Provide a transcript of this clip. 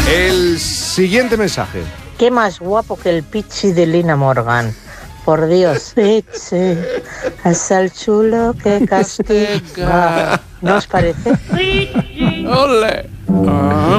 El siguiente mensaje. Qué más guapo que el Pichi de Lina Morgan. Por Dios, Pichi, es el chulo que castiga. ¿No os parece? ¡Ole!